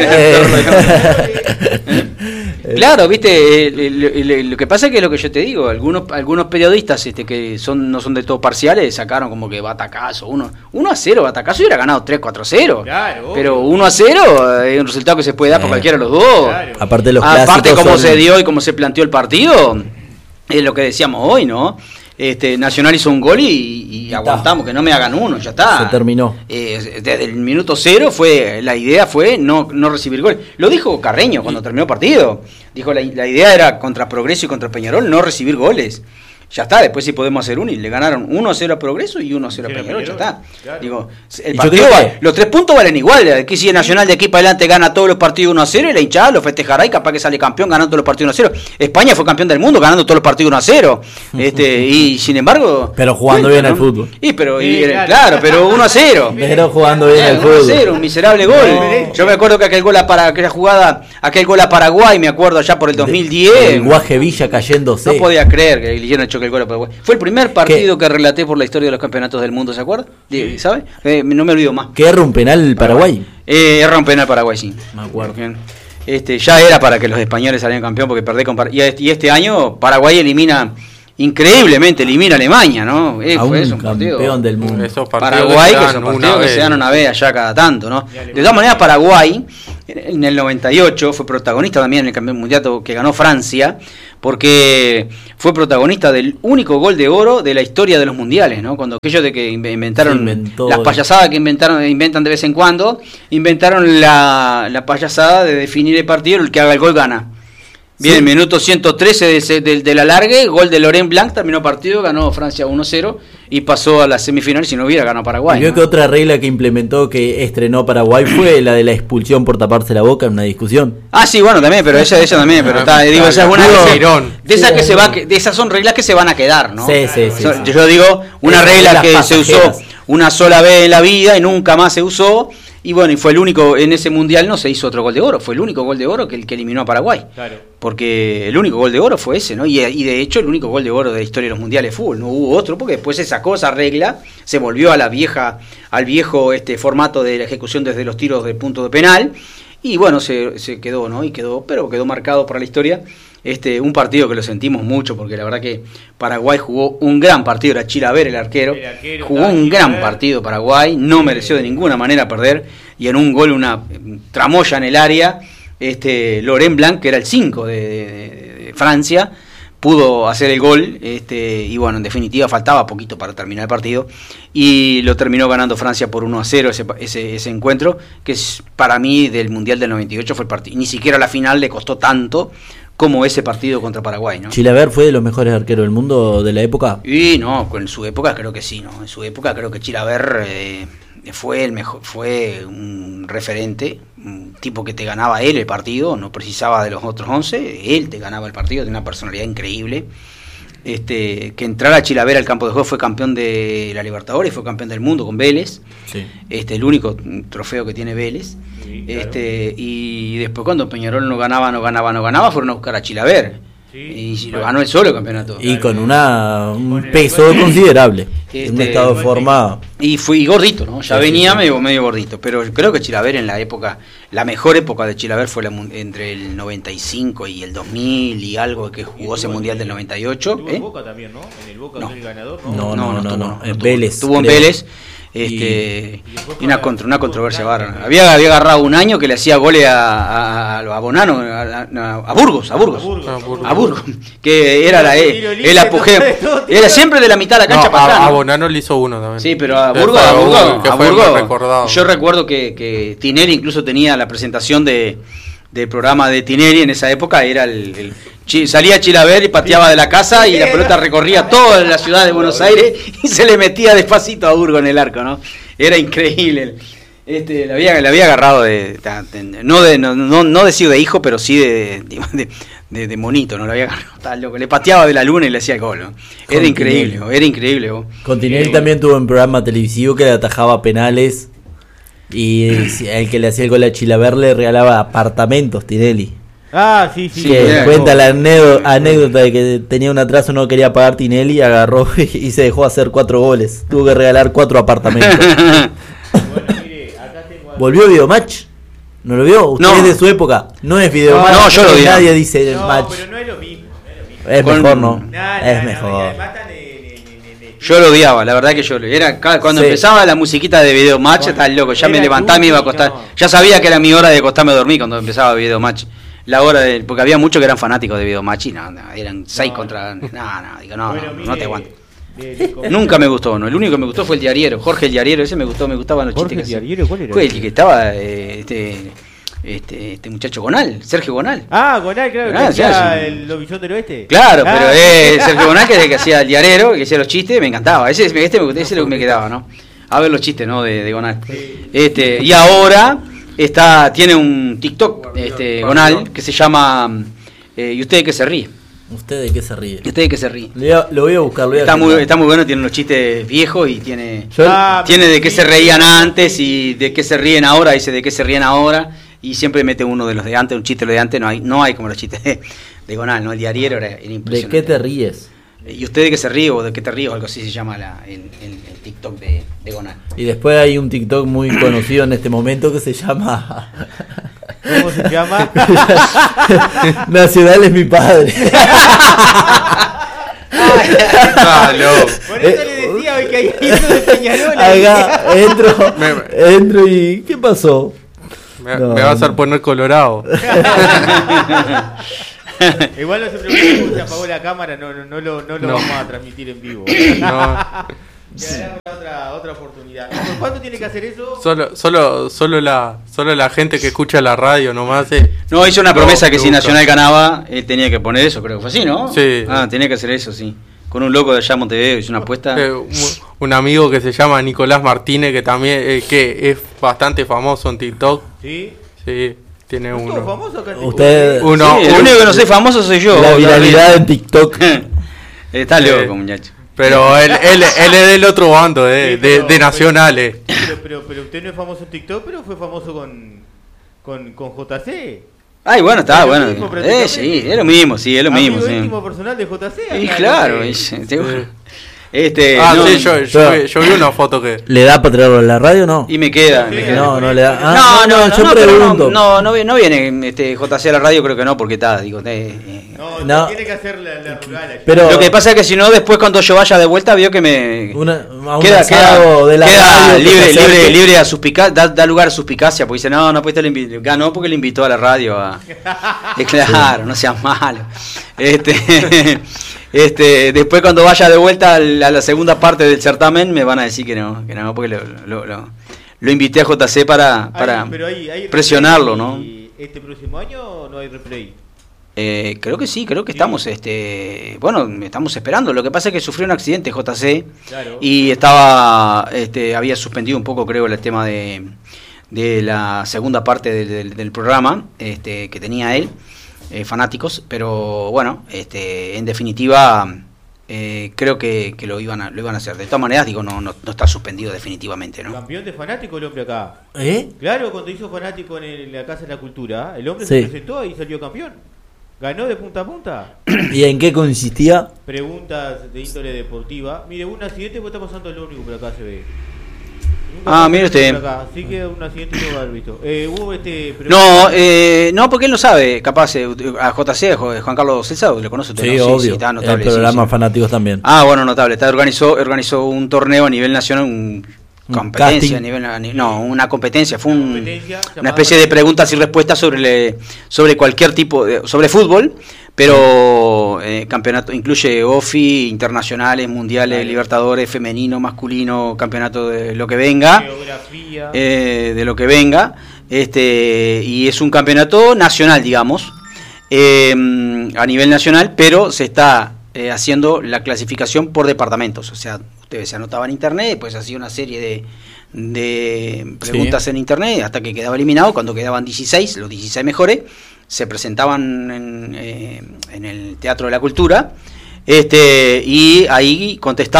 Claro, viste, lo que pasa es que es lo que yo te digo, algunos periodistas que no son de todo parciales sacaron como que batacazo, 1-0 batacazo y hubiera ganado 3-4-0. Claro, pero 1-0 es un resultado que se puede dar por cualquiera de los dos. Claro. Aparte los Aparte clásicos cómo son- se dio y cómo se planteó el partido, es lo que decíamos hoy, ¿no? Nacional hizo un gol y aguantamos, que no me hagan uno, ya está. Se terminó. Desde el minuto 0 la idea fue no recibir gol. Lo dijo Carreño cuando terminó el partido. Dijo la idea era contra Progreso y contra Peñarol no recibir goles. Ya está, después sí podemos hacer uno y le ganaron 1-0 a Progreso y 1-0 a Peñarol, ya está. Claro. Digo, el Y yo partido creo que- los 3 puntos valen igual. Aquí si el Nacional de aquí para adelante gana todos los partidos 1-0 y la hinchada lo festejará y capaz que sale campeón ganando todos los partidos 1-0. España fue campeón del mundo ganando todos los partidos 1-0. Y sin embargo... Pero jugando bien ¿no? al fútbol. Claro, pero 1-0. Pero jugando bien al 1-0, fútbol. un miserable gol. No. Yo me acuerdo que aquel gol a Paraguay, me acuerdo allá por el 2010. El Guaje Villa cayéndose. No podía creer que le dieron choque el gol a Paraguay. Fue el primer partido que relaté por la historia de los campeonatos del mundo, ¿se acuerda? ¿Sabe? No me olvido más. Que erra un penal el Paraguay. Erra un penal Paraguay, sí. Me acuerdo. Bien. Ya era para que los españoles salieran campeón porque perdé con y este año Paraguay elimina increíblemente elimina a Alemania, ¿no? A Fue un eso, un partido. campeón del mundo. Esos partidos Paraguay, que que se son dan partidos una que se vez. dan una vez allá cada tanto, ¿no? De todas maneras, Paraguay, en el 98, fue protagonista también en el campeonato mundial que ganó Francia, porque fue protagonista del único gol de oro de la historia de los mundiales, ¿no? Cuando aquellos de que inventaron Se inventó las payasadas que inventan de vez en cuando, inventaron la payasada de definir el partido, el que haga el gol gana. Bien, Sí. minuto 113 del alargue, gol de Laurent Blanc, terminó partido, ganó Francia 1-0 y pasó a las semifinales. Si no hubiera ganado Paraguay. Y veo ¿no? que otra regla que implementó, que estrenó Paraguay, fue la de la expulsión por taparse la boca en una discusión. Ah, sí, bueno, también, pero esa también, pero está, digo, esa es una de esas que se va, de esas son reglas que se van a quedar, ¿no? Sí, sí, sí, Son- sí. Yo digo, una Esas regla reglas que se usó pasajeras. una sola vez en la vida y nunca más se usó. Y bueno, y fue el único, en ese mundial no se hizo otro gol de oro, fue el único gol de oro que el que eliminó a Paraguay. Claro. Porque el único gol de oro fue ese, ¿no? Y de hecho el único gol de oro de la historia de los mundiales de fútbol. No hubo otro, porque después se sacó esa regla, se volvió a al viejo formato de la ejecución desde los tiros de punto de penal. Y bueno, se quedó, ¿no? Pero quedó marcado para la historia. Un partido que lo sentimos mucho, porque la verdad que Paraguay jugó un gran partido, era Chilaver el arquero, jugó un gran partido Paraguay, no mereció de ninguna manera perder, y en un gol, una tramoya en el área, Laurent Blanc, que era el 5 de Francia, pudo hacer el gol, y bueno, en definitiva faltaba poquito para terminar el partido, y lo terminó ganando Francia por 1-0 ese encuentro, que es, para mí, del Mundial del 98 fue el partido, ni siquiera la final le costó tanto como ese partido contra Paraguay, ¿no? Chilaver fue de los mejores arqueros del mundo de la época. Y no, en su época creo que sí, ¿no? En su época creo que Chilaver fue el mejor, fue un referente, un tipo que te ganaba él el partido, no precisaba de los otros 11, él te ganaba el partido, tenía una personalidad increíble. Que entrara Chilaver al campo de juego, fue campeón de la Libertadores, fue campeón del mundo con Vélez, Sí. el único trofeo que tiene Vélez. Sí, claro. Y después cuando Peñarol no ganaba, fueron a buscar a Chilaver. Sí. Y lo ganó él solo el campeonato. Y con un peso considerable. Un estado de forma. Y fui gordito, ¿no? Ya Sí, venía sí. medio gordito. Pero creo que Chilaver en la época, la mejor época de Chilaver fue entre el 95 y el 2000 y algo, que jugó ese mundial del 98. Estuvo en Boca también, ¿no? En el Boca No. fue el ganador, No. En estuvo. Vélez, Estuvo en creo. Vélez. Y una controversia bárbara. Había agarrado un año que le hacía goles a Bonano, a Burgos, que era el apogeo. Era siempre de la mitad de la cancha No, para atrás, a ¿no? Bonano le hizo uno también. Sí, pero a Que Burgos, fue que fue muy recordado. yo recuerdo que Tinelli incluso tenía la presentación del programa de Tinelli en esa época, era salía Chilaver y pateaba de la casa y la pelota recorría toda la ciudad de Buenos Aires y se le metía despacito a Burgos en el arco, ¿no? Era increíble. Le había agarrado no decir de hijo, pero sí de monito, ¿no? Lo había agarrado, tal loco. Le pateaba de la luna y le hacía el gol, ¿no? Era increíble. ¿no? Con Tinelli también tuvo un programa televisivo que le atajaba penales. Y el que le hacía el gol a Chilaver le regalaba apartamentos, Tinelli. Ah, sí. Sí, Que mira, cuenta la anécdota de que tenía un atraso, no quería pagar Tinelli, agarró y se dejó hacer 4 goles. Tuvo que regalar 4 apartamentos. Bueno, mire, acá tengo algo. ¿Volvió Videomatch? ¿No lo vio? Usted No. es de su época. No es Videomatch. No, yo lo vi. Nadie dice No, match. pero no es lo mismo. Es Con- mejor, ¿no? Nada, Es mejor. además están Yo lo odiaba, la verdad que cuando Sí. empezaba la musiquita de Video Match, estaba loco, ya me Era levantaba y me iba a Tuki, acostar. no. Ya sabía que era mi hora de acostarme a dormir cuando empezaba Video Match. Porque había muchos que eran fanáticos de Video Match y eran 6 contra. Digo, no te aguanto. Nunca me gustó, ¿no? El único que me gustó fue el Diariero, Jorge el Diariero, ese me gustaban los Jorge chistes que el Diariero, ¿cuál era? Fue el que estaba este muchacho Gonal, Sergio Gonal. Ah, Gonal, claro, Ah, que sí, hacía sí. el lobillón del oeste. Claro, Ah. pero Sergio Gonal, que es el que hacía el Diarero, que hacía los chistes, me encantaba. Ese es lo que me quedaba, ¿no? A ver los chistes, ¿no? De Gonal. Y ahora tiene un TikTok, Gonal, que se llama ¿Y usted de qué se ríe? ¿Usted de qué se ríe? ¿Y usted de qué se ríe? Lo voy a buscar. Lo voy a Está agendar. muy bueno, tiene unos chistes viejos y tiene Yo- tiene de qué se reían antes y de qué se ríen ahora, dice de qué se ríen ahora, y siempre mete uno de los de antes, un chiste de antes, no hay como los chistes de Gonal, ¿no? El Diariero era ¿De impresionante. qué te ríes? ¿Y usted de qué se ríe o de qué te ríes? O algo así se llama el TikTok de Gonal. Y después hay un TikTok muy conocido en este momento que se llama ¿Cómo se llama? Nacional es mi padre. Ah, loco. Por eso le decía hoy que hay eso de Peñarol. Acá entro y ¿qué pasó? Me No, va a hacer no. poner colorado. Igual no se preocupe, porque se apagó la cámara, no lo No. vamos a transmitir en vivo. No, Quedará otra oportunidad. ¿Por cuánto tiene que hacer eso? solo la gente que escucha la radio nomás. No, hizo una No, promesa que si nunca. Nacional ganaba, él tenía que poner eso, creo que fue así, ¿no? Sí. Ah, tenía que hacer eso, sí. Con un loco de allá en Montevideo, hizo una apuesta. Un amigo que se llama Nicolás Martínez, que también que es bastante famoso en TikTok. ¿Sí? Sí, tiene ¿Sos uno. famoso acá en Usted- Tijuana? Uno- Sí, el único que no soy famoso soy yo. La viralidad en TikTok. Está Sí. loco, muchacho. Pero él es del otro bando, Sí, de nacionales. Pero usted no es famoso en TikTok, pero fue famoso con JC. Ay, bueno, está, Pero bueno. mismo, prácticamente. Sí, es lo mismo, sí, es lo mismo, Amigo sí. íntimo personal de JC. Y acá, claro, ¿no? sí. Ah, no, sí, yo vi una foto que... ¿Le da para traerlo en la radio o no? Y me queda. Sí, me queda. No le da. No, Yo pero pregunto. no viene JC a la radio, creo que no, porque está, digo, No, tiene que hacer la rural allá. Pero- lo que pasa es que si no, después cuando yo vaya de vuelta, vio que me A un queda asado de la radio que se acerque. libre a suspicacia, da lugar a suspicacia, porque dice, no, pues ganó porque le invitó a la radio a... Claro, no seas malo. Después cuando vaya de vuelta a la segunda parte del certamen, me van a decir que no, porque lo invité a JC para Pero hay presionarlo, replay, ¿no? y ¿Este próximo año no hay replay? Creo que sí, creo que Sí. estamos, estamos esperando. Lo que pasa es que sufrió un accidente JC Claro. y había suspendido un poco, creo, el tema de la segunda parte del programa que tenía él, fanáticos, pero bueno, en definitiva creo que lo iban a hacer. De todas maneras, digo, no está suspendido definitivamente, ¿no? Campeón de fanático el hombre acá. ¿Eh? Claro, cuando hizo fanático en la Casa de la Cultura, el hombre Sí. se presentó y salió campeón. Ganó de punta a punta. ¿Y en qué consistía? Preguntas de índole deportiva. Mire, un accidente pues está pasando el ómnibus por acá se ve. Mire usted. Así que un accidente no va a haber visto. Hubo No, porque él no sabe, capaz, a JC, Juan Carlos César, ¿le conoce usted? Sí, ¿no? obvio. está El notable, sí, programa sí. Fanáticos también. Bueno, notable. Organizó un torneo a nivel nacional, competencia casting. una competencia. Fue competencia una llamada- especie de preguntas y respuestas sobre cualquier tipo sobre fútbol, pero campeonato incluye OFI, internacionales, mundiales, Vale. Libertadores, femenino, masculino, campeonato de lo que venga. Geografía. De lo que venga, y es un campeonato nacional, digamos, a nivel nacional, pero se está haciendo la clasificación por departamentos. O sea, ustedes se anotaban en internet, después hacía una serie de preguntas en internet hasta que quedaba eliminado. Cuando quedaban 16, los 16 mejores, se presentaban en el Teatro de la Cultura, y ahí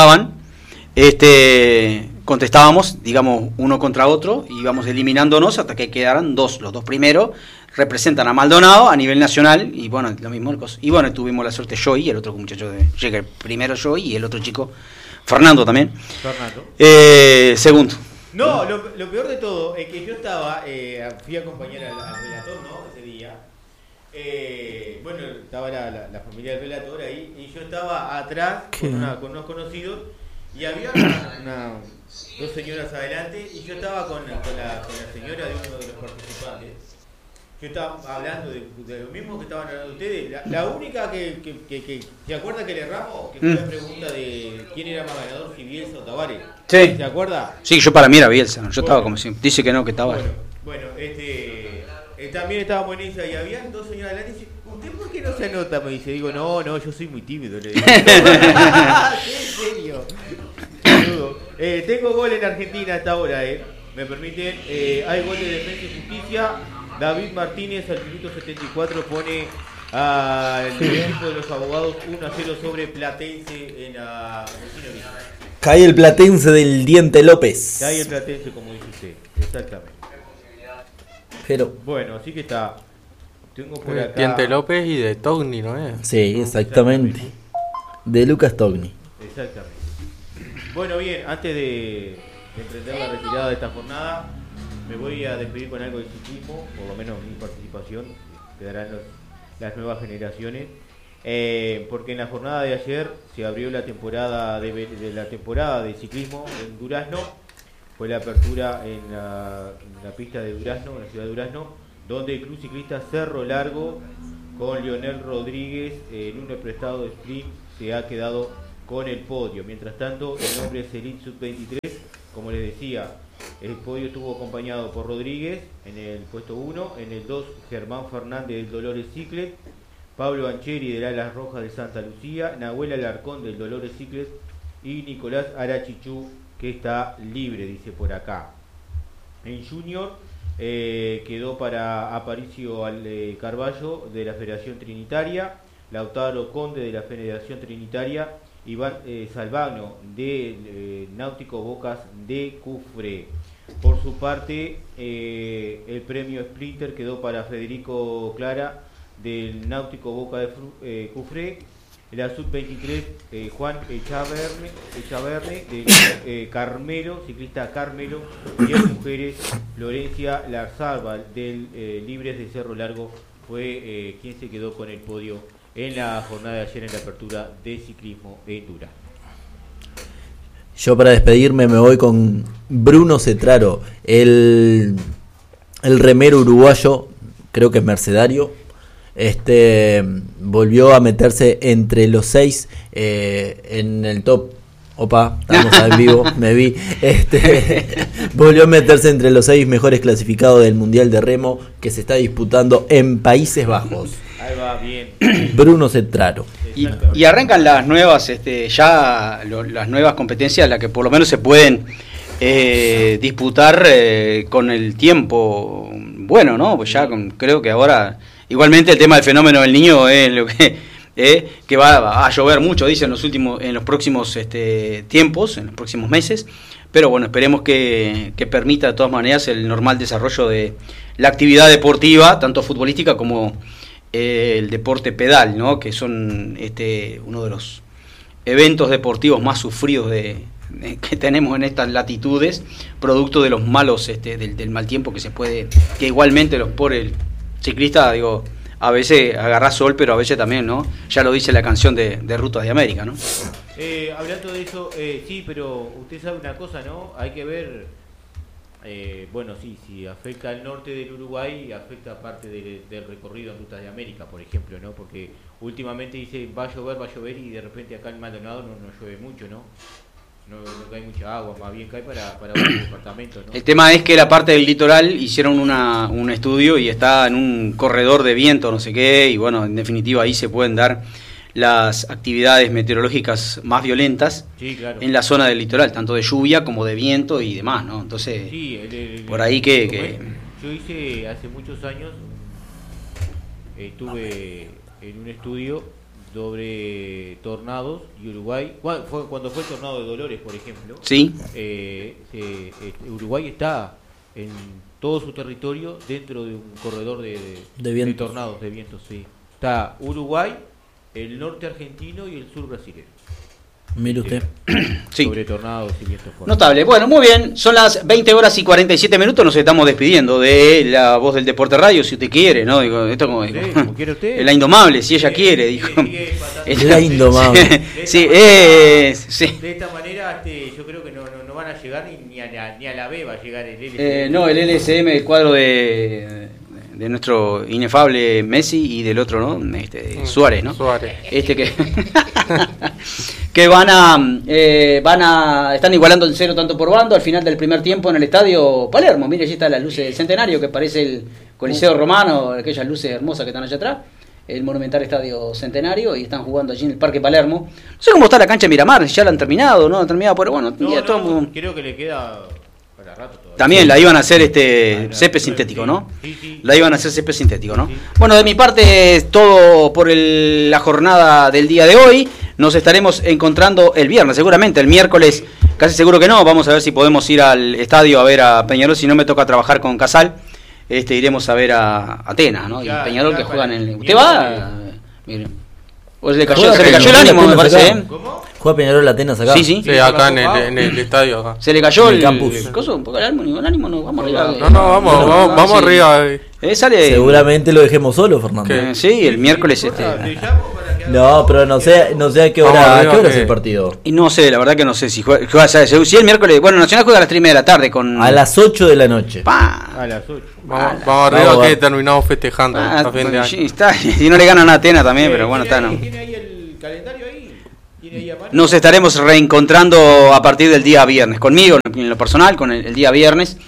contestábamos, digamos, uno contra otro, y íbamos eliminándonos hasta que quedaran dos. Los dos primeros representan a Maldonado a nivel nacional, y bueno, lo mismo. Y bueno, tuvimos la suerte yo y el otro muchacho llegué primero yo y el otro chico, Fernando también, Fernando. segundo. No, lo peor de todo es que yo estaba, fui a acompañar al relator, ¿no? Ese día. Bueno, estaba la familia del relator ahí, y yo estaba atrás con unos conocidos, y había dos señoras adelante, y yo estaba con la señora de uno de los participantes. Yo estaba hablando de lo mismo que estaban hablando ustedes. La única que ¿se acuerda que le erramos? Que fue la pregunta de quién era más ganador, si Bielsa o Tavares. Sí. ¿Se acuerda? Sí, yo para mí era Bielsa, yo estaba Bueno. como siempre. Dice que no, que estaba. Bueno, también estábamos en esa, y había dos señoras adelante y dice, ¿usted por qué no se anota? Me dice, digo, no, yo soy muy tímido, le digo. ¿En serio? Boludo. Tengo gol en Argentina hasta ahora, me permiten, hay gol de Defensa y Justicia. David Martínez al minuto 74 pone al equipo de los abogados 1-0 sobre Platense en Argentina. Cae el platense del Diente López. Cae el Platense, como dice usted, exactamente. Pero, Bueno, así que está. Tengo por acá. Diente López y de Togni, ¿no es? sí, exactamente. De Lucas Togni. Exactamente. Bueno, bien, antes de emprender la retirada de esta jornada, me voy a despedir con algo de ciclismo, por lo menos mi participación, quedarán las nuevas generaciones. porque en la jornada de ayer se abrió la temporada de ciclismo en Durazno. Fue la apertura en la pista de Durazno, en la ciudad de Durazno, donde el club ciclista Cerro Largo, con Leonel Rodríguez en un prestado de sprint, se ha quedado con el podio. Mientras tanto, el hombre Elite Sub-23, como les decía, el podio estuvo acompañado por Rodríguez en el puesto 1, en el 2 Germán Fernández del Dolores Ciclet, Pablo Ancheri del Alas Rojas de Santa Lucía, Nahuel Alarcón del Dolores Ciclet y Nicolás Arachichú, que está libre, dice por acá. En Junior quedó para Aparicio Carballo de la Federación Trinitaria, Lautaro Conde de la Federación Trinitaria, Iván Salvano de Náutico Bocas de Cufré. Por su parte, el premio Splinter quedó para Federico Clara del Náutico Boca de Cufré, la Sub-23 Juan Echaverne de Carmelo, ciclista Carmelo, y en mujeres Florencia Larzábal del Libres de Cerro Largo fue quien se quedó con el podio en la jornada de ayer en la apertura de ciclismo en Durazno. Yo para despedirme me voy con Bruno Cetraro, el remero uruguayo, creo que es mercedario. Volvió a meterse entre los 6 en el top. Opa, estamos en vivo, me vi. Volvió a meterse entre los 6 mejores clasificados del Mundial de Remo que se está disputando en Países Bajos. Ahí va, bien. Bruno Cetraro. Y arrancan las nuevas, las nuevas competencias, las que por lo menos se pueden disputar con el tiempo bueno, ¿no? Pues ya creo que ahora, igualmente el tema del fenómeno del niño es lo que va a llover mucho, dicen en los próximos tiempos, en los próximos meses, pero bueno, esperemos que permita de todas maneras el normal desarrollo de la actividad deportiva, tanto futbolística como el deporte pedal, ¿no? Que son uno de los eventos deportivos más sufridos que tenemos en estas latitudes, producto de los malos del mal tiempo que igualmente por el ciclista, digo, a veces agarra sol, pero a veces también, ¿no? Ya lo dice la canción de Rutas de América, ¿no? Hablando de eso, sí, pero usted sabe una cosa, ¿no? Hay que ver, bueno, sí, si afecta al norte del Uruguay, afecta parte del recorrido en Rutas de América, por ejemplo, ¿no? Porque últimamente dice va a llover y de repente acá en Maldonado no llueve mucho, ¿no? No cae mucha agua, más bien cae para varios departamentos, ¿no? El tema es que la parte del litoral hicieron un estudio y está en un corredor de viento, no sé qué, y bueno, en definitiva ahí se pueden dar las actividades meteorológicas más violentas, sí, claro, en la zona del litoral, tanto de lluvia como de viento y demás, ¿no? Entonces, sí, por ahí que... Yo hice hace muchos años, estuve en un estudio sobre tornados y Uruguay, cuando fue el tornado de Dolores, por ejemplo, sí, Uruguay está en todo su territorio dentro de un corredor de tornados, de vientos, sí. Está Uruguay, el norte argentino y el sur brasileño. Mire usted. Sí. Sobre tornados y vientos fuertes. Notable. Bueno, muy bien. Son las 20 horas y 47 minutos. Nos estamos despidiendo de la Voz del Deporte Radio, si usted quiere, ¿no? Digo, esto como quiere usted. La Indomable, si ella quiere, dijo. La Indomable. Sí, sí. De esta manera, yo creo que no van a llegar ni a la B va a llegar el LSM. No, el LSM, el cuadro de nuestro inefable Messi y del otro, ¿no? Suárez, ¿no? Suárez. Que están igualando el 0 tanto por bando al final del primer tiempo en el estadio Palermo. Mire, allí están las luces del Centenario, que parece el Coliseo Romano, aquellas luces hermosas que están allá atrás, el monumental estadio Centenario, y están jugando allí en el Parque Palermo. No sé cómo está la cancha de Miramar, si ya la han terminado, ¿no? Pero bueno, creo que le queda para rato todavía. También la iban a hacer césped sintético, ¿no? Sí. La iban a hacer césped sintético, ¿no? Sí. Bueno, de mi parte es todo por la jornada del día de hoy. Nos estaremos encontrando el viernes, seguramente. El miércoles, casi seguro que no. Vamos a ver si podemos ir al estadio a ver a Peñarol. Si no me toca trabajar con Casal, iremos a ver a Atenas, ¿no? Y Peñarol que juegan en... ¿Usted va? Miren. O se le cayó el ánimo, me parece, ¿eh? ¿Cómo? ¿Juega Peñarol Atenas acá? Sí, sí. Sí, acá en el estadio acá. Se le cayó En el el campus. el coso, un poco el ánimo, no, vamos arriba. No, vamos sí. arriba. Sale. Seguramente lo dejemos solo, Fernando. ¿Qué? Sí, el miércoles Te llamo para que No, pero no sé a qué Vamos hora, arriba, ¿a qué hora es que- el partido? Y no sé, la verdad que no sé si juega si el miércoles. Bueno, Nacional juega a las 3:30 de la tarde con. A las 8 de la noche. Pa. a las 8. Vamos arriba Vamos, que va. terminamos festejando Ah, a fin de año. sí, está. Y no le ganan a Atenas también, pero bueno, está, ¿no? ¿Tiene ahí el calendario ahí? ¿Tiene ahí a mano? Nos estaremos reencontrando a partir del día viernes. Conmigo, en lo personal, con el día viernes.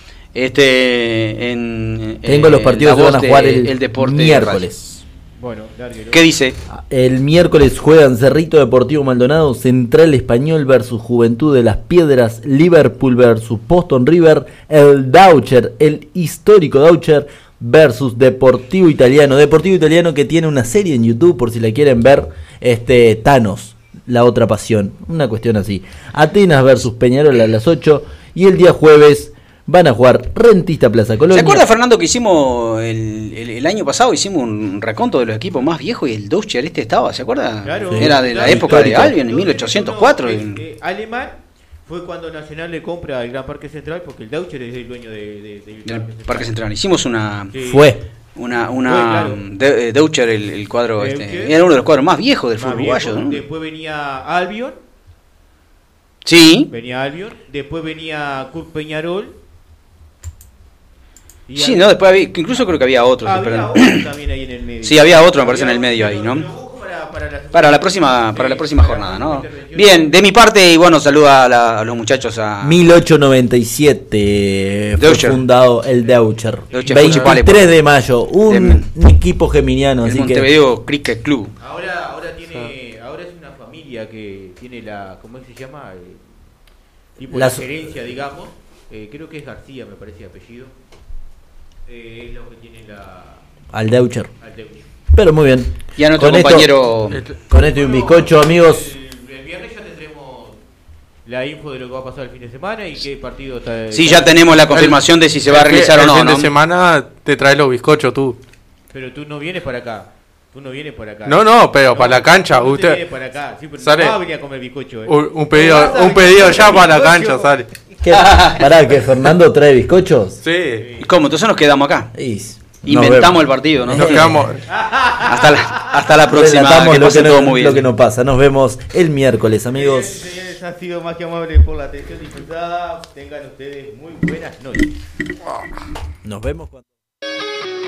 Tengo los partidos que la van a voz jugar de el Deporte miércoles. Bueno, lárguelo. ¿Qué dice? El miércoles juegan Cerrito Deportivo Maldonado, Central Español versus Juventud de las Piedras, Liverpool versus Boston River, el Daucher, el histórico Daucher versus Deportivo Italiano. Deportivo Italiano que tiene una serie en YouTube por si la quieren ver, Thanos, la otra pasión, una cuestión así. Atenas versus Peñarol a las 8 y el día jueves van a jugar Rentista Plaza Colonia. ¿Se acuerda, Fernando, que hicimos el año pasado? Hicimos un reconto de los equipos más viejos y el Doucher estaba, ¿se acuerda? Claro, Era de la claro, época de histórico. Albion, en 1804. Alemán fue cuando Nacional le compra el Gran Parque Central porque el Daucher es el dueño del Del Parque Central. Hicimos una Sí. Fue. claro. Doucher, el cuadro, Deutscher. era uno de los cuadros más viejos del Más fútbol viejo. uruguayo, ¿no? Después venía Albion, Sí, después venía Kurt Peñarol. Y sí, no, después había, que incluso creo que había otros. había pero- otro también ahí en el medio. Sí, había otro, me parece, en el Había medio otro, ahí, ¿no? lo busco Para la próxima jornada, ¿no? Bien, de mi parte, y bueno, saluda a los muchachos a 1897 fue Deutscher. fundado el Deutscher. Deutscher 23 Futsal. de mayo, un equipo geminiano, el así que Montevideo Cricket Club. Ahora es una familia que tiene ¿cómo es que se llama? Tipo la La gerencia, digamos. Creo que es García, me parece el apellido. Es lo que tiene al Deutscher. al Deutscher. Pero muy bien. Y a nuestro Con esto- compañero. Con esto y un bizcocho, amigos. El viernes ya tendremos la info de lo que va a pasar el fin de semana y qué partido está. Sí, ya tenemos la confirmación de si se va a realizar o no, El fin ¿no? de semana te traes los bizcochos tú. Pero tú no vienes para acá. Tú no vienes para acá. No, pero para la cancha, tú no usted- vienes para acá. Sí, pero Sale. no vas a venir a comer bizcocho, Un No vas a un pedido venir a ya comer para la bizcocho. cancha, sale. ¿Qué? Pará, que Fernando trae bizcochos. Sí. ¿Cómo? Entonces nos quedamos acá. Y Inventamos el partido, ¿no? Nos quedamos. Hasta la próxima. Relatamos Que lo pase que, todo no, muy lo bien. que nos pasa. Nos vemos el miércoles, amigos. Señores, ha sido más que amable por la atención disfrutada. Tengan ustedes muy buenas noches. Nos vemos cuando...